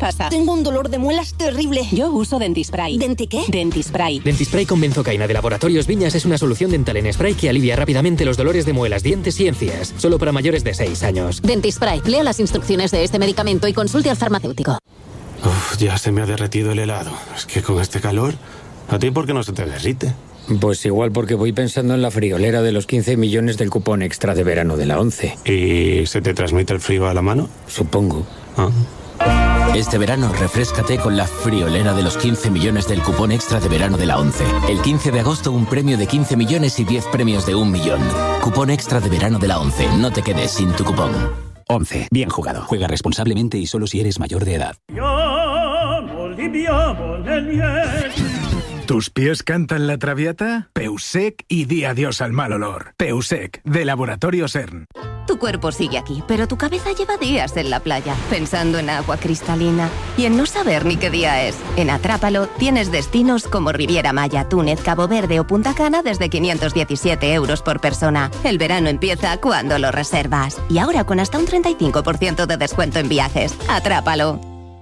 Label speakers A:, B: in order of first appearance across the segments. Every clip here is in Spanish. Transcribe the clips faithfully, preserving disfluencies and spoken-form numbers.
A: pasa?
B: Tengo un dolor de muelas terrible.
A: Yo uso Dentispray.
B: ¿Denti qué?
A: Dentispray.
C: Dentispray con benzocaína de Laboratorios Viñas es una solución dental en spray que alivia rápidamente los dolores de muelas, dientes y encías. Solo para mayores de seis años.
D: Dentispray. Lea las instrucciones de este medicamento y consulte al farmacéutico.
E: Uf, ya se me ha derretido el helado. Es que con este calor... ¿A ti por qué no se te derrite?
F: Pues igual porque voy pensando en la friolera de los quince millones del cupón extra de verano de la ONCE.
E: ¿Y se te transmite el frío a la mano?
F: Supongo.
E: Ah.
G: Este verano refréscate con la friolera de los quince millones del cupón extra de verano de la ONCE. El quince de agosto un premio de quince millones y diez premios de un millón. Cupón extra de verano de la ONCE. No te quedes sin tu cupón.
H: ONCE. Bien jugado. Juega responsablemente y solo si eres mayor de edad.
I: ¿Tus pies cantan la traviata? Peusec y di adiós al mal olor. Peusec, de Laboratorios ERN.
J: Tu cuerpo sigue aquí, pero tu cabeza lleva días en la playa, pensando en agua cristalina y en no saber ni qué día es. En Atrápalo tienes destinos como Riviera Maya, Túnez, Cabo Verde o Punta Cana desde quinientos diecisiete euros por persona. El verano empieza cuando lo reservas. Y ahora con hasta un treinta y cinco por ciento de descuento en viajes. Atrápalo.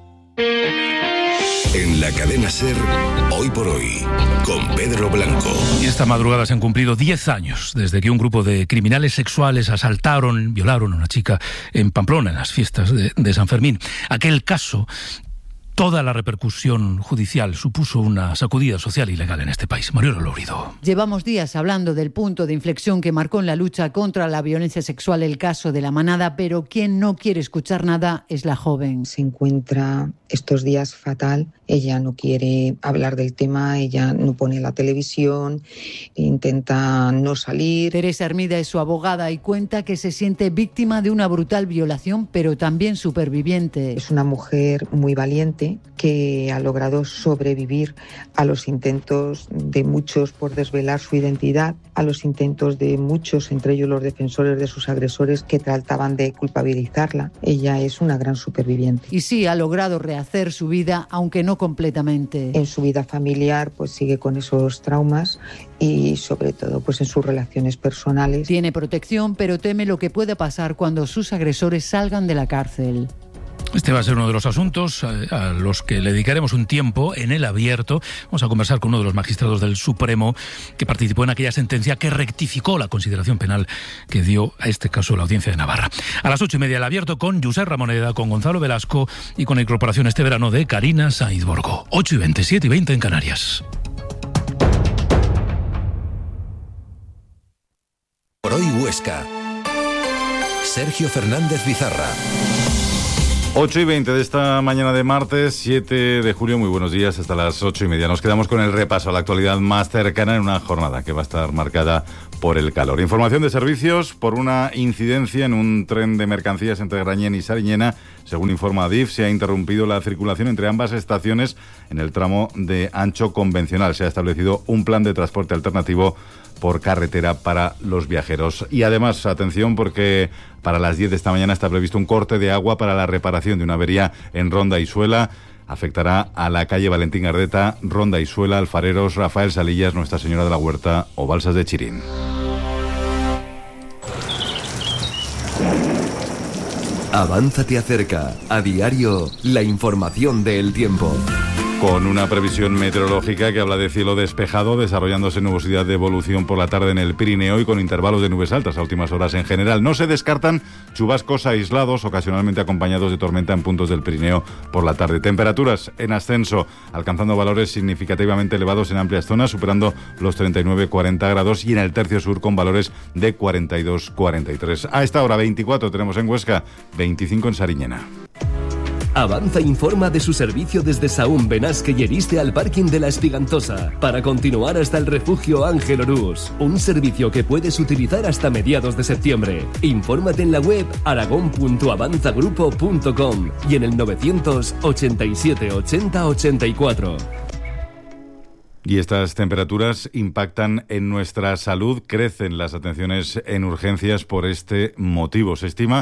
K: En la cadena SER, Hoy por Hoy, con Pedro Blanco.
L: Y esta madrugada se han cumplido diez años desde que un grupo de criminales sexuales asaltaron, violaron a una chica en Pamplona, en las fiestas de, de San Fermín. Aquel caso, toda la repercusión judicial supuso una sacudida social y legal en este país. Mariola Lourido.
M: Llevamos días hablando del punto de inflexión que marcó en la lucha contra la violencia sexual el caso de La Manada, pero quien no quiere escuchar nada es la joven.
N: Se encuentra estos días fatal. Ella no quiere hablar del tema, ella no pone la televisión, intenta no salir.
M: Teresa Hermida es su abogada y cuenta que se siente víctima de una brutal violación, pero también superviviente.
N: Es una mujer muy valiente que ha logrado sobrevivir a los intentos de muchos por desvelar su identidad, a los intentos de muchos, entre ellos los defensores de sus agresores, que trataban de culpabilizarla. Ella es una gran superviviente.
M: Y sí, ha logrado rehacer su vida, aunque no completamente.
N: En su vida familiar, pues sigue con esos traumas y sobre todo pues en sus relaciones personales.
M: Tiene protección, pero teme lo que pueda pasar cuando sus agresores salgan de la cárcel.
L: Este va a ser uno de los asuntos a los que le dedicaremos un tiempo en el abierto. Vamos a conversar con uno de los magistrados del Supremo que participó en aquella sentencia que rectificó la consideración penal que dio a este caso la Audiencia de Navarra. A las ocho y media el abierto con Josep Ramoneda, con Gonzalo Velasco y con la incorporación este verano de Karina Sainz Borgo. ocho y veinte, siete y veinte en Canarias.
K: Por hoy Huesca. Sergio Fernández Vizarra.
O: ocho y veinte de esta mañana de martes, siete de julio. Muy buenos días, hasta las ocho y media. Nos quedamos con el repaso a la actualidad más cercana en una jornada que va a estar marcada por el calor. Información de servicios por una incidencia en un tren de mercancías entre Grañén y Sariñena. Según informa Adif, se ha interrumpido la circulación entre ambas estaciones en el tramo de ancho convencional. Se ha establecido un plan de transporte alternativo por carretera para los viajeros. Y además, atención, porque para las diez de esta mañana está previsto un corte de agua para la reparación de una avería en Ronda y Suela. Afectará a la calle Valentín Gardeta, Ronda y Suela, Alfareros, Rafael Salillas, Nuestra Señora de la Huerta o Balsas de Chirín.
K: Avanza te acerca. A diario, la información del tiempo.
O: Con una previsión meteorológica que habla de cielo despejado, desarrollándose nubosidad de evolución por la tarde en el Pirineo y con intervalos de nubes altas a últimas horas en general. No se descartan chubascos aislados, ocasionalmente acompañados de tormenta en puntos del Pirineo por la tarde. Temperaturas en ascenso, alcanzando valores significativamente elevados en amplias zonas, superando los treinta y nueve a cuarenta grados, y en el tercio sur con valores de cuarenta y dos a cuarenta y tres. A esta hora veinticuatro tenemos en Huesca, veinticinco en Sariñena.
K: Avanza informa de su servicio desde Sahún, Benasque y Eriste al parking de La Espigantosa para continuar hasta el refugio Ángel Orús, un servicio que puedes utilizar hasta mediados de septiembre. Infórmate en la web aragón punto avanzagrupo punto com y en el novecientos ochenta y siete ochenta ochenta y cuatro.
O: Y estas temperaturas impactan en nuestra salud, crecen las atenciones en urgencias por este motivo. Se estima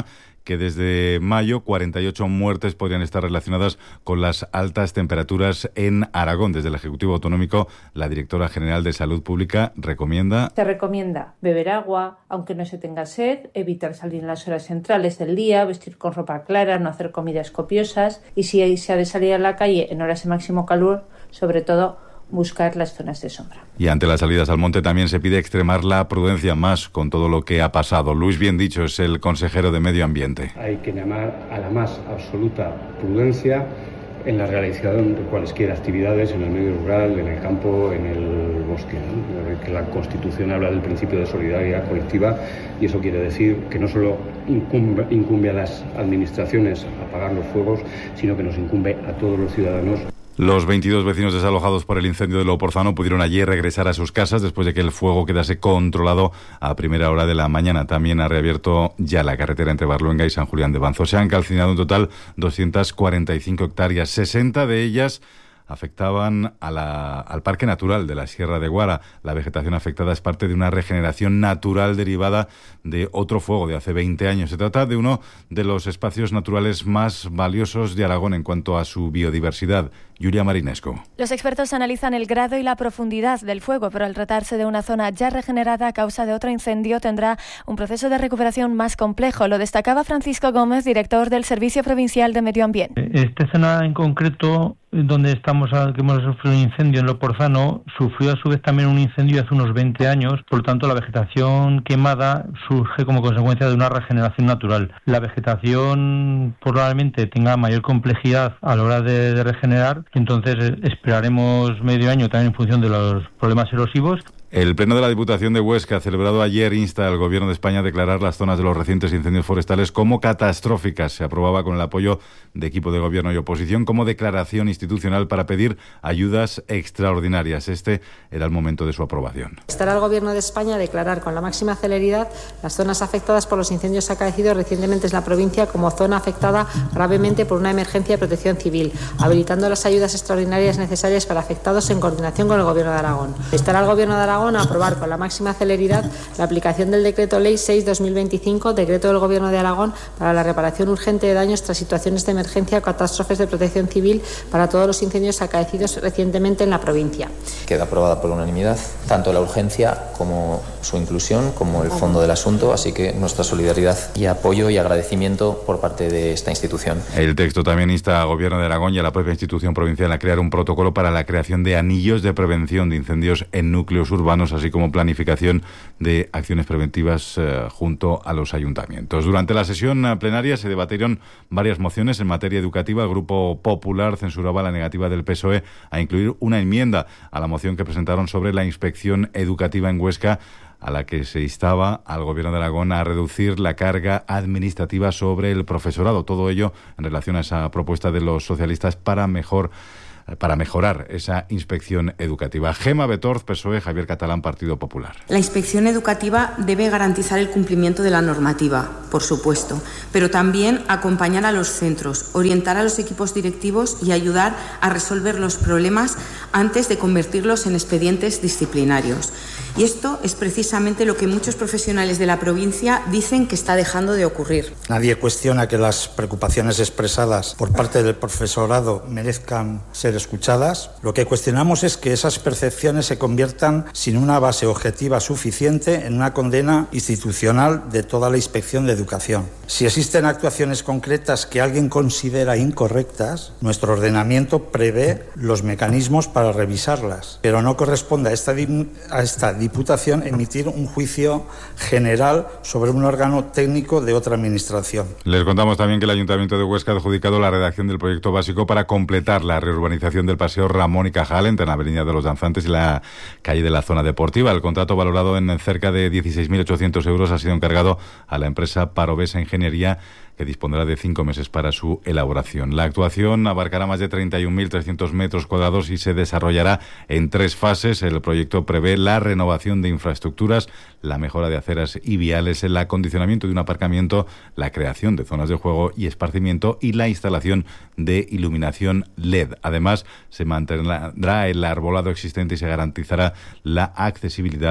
O: que desde mayo cuarenta y ocho muertes podrían estar relacionadas con las altas temperaturas en Aragón. Desde el Ejecutivo Autonómico, la directora general de Salud Pública recomienda...
A: Se recomienda beber agua, aunque no se tenga sed, evitar salir en las horas centrales del día, vestir con ropa clara, no hacer comidas copiosas y si se ha de salir a la calle en horas de máximo calor, sobre todo buscar las zonas de sombra.
O: Y ante las salidas al monte también se pide extremar la prudencia más con todo lo que ha pasado. Luis Biendicho es el consejero de Medio Ambiente.
P: Hay que llamar a la más absoluta prudencia en la realización de cualesquiera actividades en el medio rural, en el campo, en el bosque, ¿no? Que la Constitución habla del principio de solidaridad colectiva y eso quiere decir que no solo incumbe, incumbe a las administraciones apagar los fuegos, sino que nos incumbe a todos los ciudadanos.
O: Los veintidós vecinos desalojados por el incendio de Loporzano pudieron ayer regresar a sus casas después de que el fuego quedase controlado a primera hora de la mañana. También ha reabierto ya la carretera entre Barluenga y San Julián de Banzo. Se han calcinado en total doscientas cuarenta y cinco hectáreas, sesenta de ellas afectaban a la, al Parque Natural de la Sierra de Guara. La vegetación afectada es parte de una regeneración natural derivada de otro fuego de hace veinte años. Se trata de uno de los espacios naturales más valiosos de Aragón en cuanto a su biodiversidad. Yulia Marinesco.
Q: Los expertos analizan el grado y la profundidad del fuego, pero al tratarse de una zona ya regenerada a causa de otro incendio tendrá un proceso de recuperación más complejo. Lo destacaba Francisco Gómez, director del Servicio Provincial de Medio Ambiente.
R: Esta zona en concreto, donde estamos, que hemos sufrido un incendio en Loporzano, sufrió a su vez también un incendio hace unos veinte años, por lo tanto la vegetación quemada surge como consecuencia de una regeneración natural. La vegetación probablemente tenga mayor complejidad a la hora de, de regenerar, entonces esperaremos medio año también en función de los problemas erosivos.
O: El Pleno de la Diputación de Huesca, celebrado ayer, insta al Gobierno de España a declarar las zonas de los recientes incendios forestales como catastróficas. Se aprobaba con el apoyo de equipo de Gobierno y oposición como declaración institucional para pedir ayudas extraordinarias. Este era el momento de su aprobación.
S: Estará el Gobierno de España a declarar con la máxima celeridad las zonas afectadas por los incendios acaecidos recientemente en la provincia como zona afectada gravemente por una emergencia de protección civil, habilitando las ayudas extraordinarias necesarias para afectados en coordinación con el Gobierno de Aragón. Estará el Gobierno de Aragón a aprobar con la máxima celeridad la aplicación del Decreto Ley seis barra dos mil veinticinco, Decreto del Gobierno de Aragón para la reparación urgente de daños tras situaciones de emergencia o catástrofes de protección civil para todos los incendios acaecidos recientemente en la provincia.
T: Queda aprobada por unanimidad tanto la urgencia como su inclusión, como el fondo del asunto, así que nuestra solidaridad y apoyo y agradecimiento por parte de esta institución.
O: El texto también insta al Gobierno de Aragón y a la propia institución provincial a crear un protocolo para la creación de anillos de prevención de incendios en núcleos urbanos, así como planificación de acciones preventivas eh, junto a los ayuntamientos. Durante la sesión plenaria se debatieron varias mociones en materia educativa. El Grupo Popular censuraba la negativa del P S O E a incluir una enmienda a la moción que presentaron sobre la inspección educativa en Huesca, a la que se instaba al Gobierno de Aragón a reducir la carga administrativa sobre el profesorado. Todo ello en relación a esa propuesta de los socialistas para mejor para mejorar esa inspección educativa. Gema Betorz, P S O E, Javier Catalán, Partido Popular.
U: La inspección educativa debe garantizar el cumplimiento de la normativa, por supuesto, pero también acompañar a los centros, orientar a los equipos directivos y ayudar a resolver los problemas antes de convertirlos en expedientes disciplinarios. Y esto es precisamente lo que muchos profesionales de la provincia dicen que está dejando de ocurrir.
V: Nadie cuestiona que las preocupaciones expresadas por parte del profesorado merezcan ser escuchadas. Lo que cuestionamos es que esas percepciones se conviertan sin una base objetiva suficiente en una condena institucional de toda la inspección de educación. Si existen actuaciones concretas que alguien considera incorrectas, nuestro ordenamiento prevé los mecanismos para revisarlas, pero no corresponde a esta, a esta Diputación emitir un juicio general sobre un órgano técnico de otra administración.
O: Les contamos también que el Ayuntamiento de Huesca ha adjudicado la redacción del proyecto básico para completar la reurbanización del Paseo Ramón y Cajal entre la Avenida de los Danzantes y la calle de la Zona Deportiva. El contrato, valorado en cerca de dieciséis mil ochocientos euros, ha sido encargado a la empresa Parovesa Ingeniería, que dispondrá de cinco meses para su elaboración. La actuación abarcará más de treinta y un mil trescientos metros cuadrados y se desarrollará en tres fases. El proyecto prevé la renovación de infraestructuras, la mejora de aceras y viales, el acondicionamiento de un aparcamiento, la creación de zonas de juego y esparcimiento y la instalación de iluminación L E D. Además, se mantendrá el arbolado existente y se garantizará la accesibilidad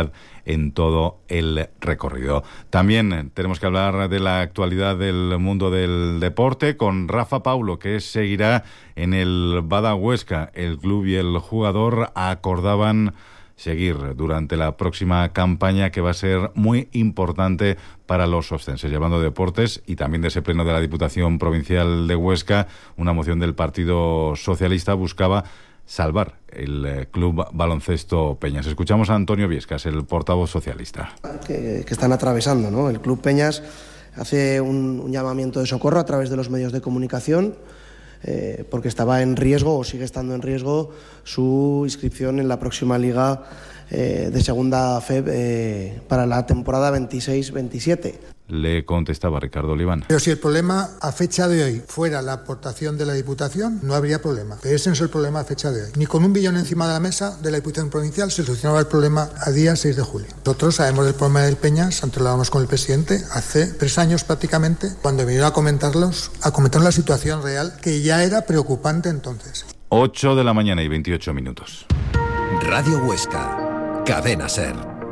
O: en todo el recorrido. También tenemos que hablar de la actualidad del mundo del deporte con Rafa Paulo, que seguirá en el Bada Huesca. El club y el jugador acordaban seguir durante la próxima campaña, que va a ser muy importante para los oscenses. Y hablando de deportes y también de ese pleno de la Diputación Provincial de Huesca, una moción del Partido Socialista buscaba salvar el Club Baloncesto Peñas. Escuchamos a Antonio Viescas, el portavoz socialista.
B: Que, que están atravesando, ¿no? El Club Peñas hace un, un llamamiento de socorro a través de los medios de comunicación, eh, porque estaba en riesgo o sigue estando en riesgo su inscripción en la próxima liga eh, de segunda F E B eh, para la temporada veintiséis veintisiete.
O: Le contestaba Ricardo Oliván.
C: Pero si el problema a fecha de hoy fuera la aportación de la Diputación, no habría problema. Pero ese no es el problema a fecha de hoy. Ni con un billón encima de la mesa de la Diputación Provincial se solucionaba el problema a día seis de julio. Nosotros sabemos del problema del Peñas, antes lo hablamos con el presidente, hace tres años prácticamente, cuando vinieron a comentarlos, a comentar la situación real, que ya era preocupante entonces.
O: ocho de la mañana y veintiocho minutos.
W: Radio Huesca, Cadena SER.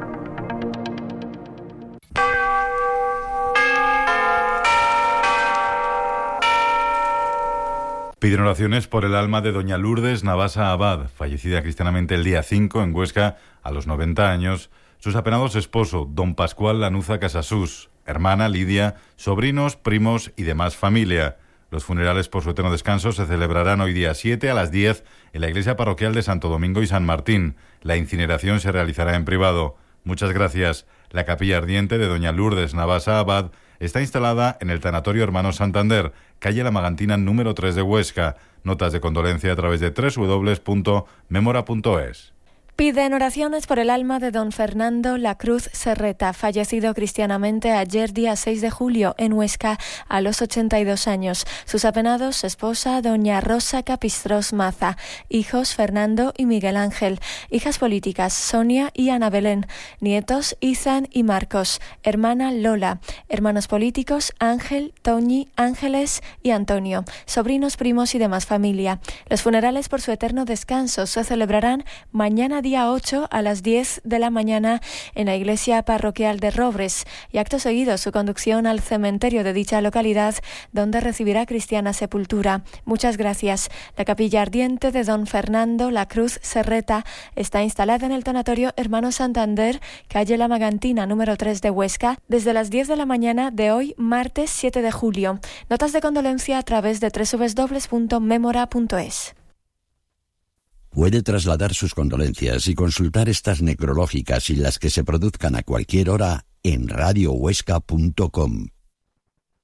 O: Piden oraciones por el alma de doña Lourdes Navasa Abad, fallecida cristianamente el día cinco en Huesca a los noventa años, sus apenados esposo, don Pascual Lanuza Casasús, hermana Lidia, sobrinos, primos y demás familia. Los funerales por su eterno descanso se celebrarán hoy día siete a las diez en la iglesia parroquial de Santo Domingo y San Martín. La incineración se realizará en privado. Muchas gracias. La capilla ardiente de doña Lourdes Navasa Abad está instalada en el Tanatorio Hermanos Santander, calle La Magantina número tres de Huesca. Notas de condolencia a través de doble u doble u doble u punto memora punto es.
Q: Piden oraciones por el alma de don Fernando Lacruz Serreta, fallecido cristianamente ayer día seis de julio en Huesca a los ochenta y dos años. Sus apenados, esposa doña Rosa Capistros Maza, hijos Fernando y Miguel Ángel, hijas políticas Sonia y Ana Belén, nietos Izan y Marcos, hermana Lola, hermanos políticos Ángel, Toñi, Ángeles y Antonio, sobrinos, primos y demás familia. Los funerales por su eterno descanso se celebrarán mañana día ocho a las diez de la mañana en la iglesia parroquial de Robres y acto seguido su conducción al cementerio de dicha localidad, donde recibirá cristiana sepultura. Muchas gracias. La capilla ardiente de don Fernando Lacruz Serreta está instalada en el Tanatorio Hermanos Santander, calle La Magantina número tres de Huesca, desde las diez de la mañana de hoy, martes siete de julio. Notas de condolencia a través de doble u doble u doble u punto memora punto es.
X: Puede trasladar sus condolencias y consultar estas necrológicas y las que se produzcan a cualquier hora en radio huesca punto com.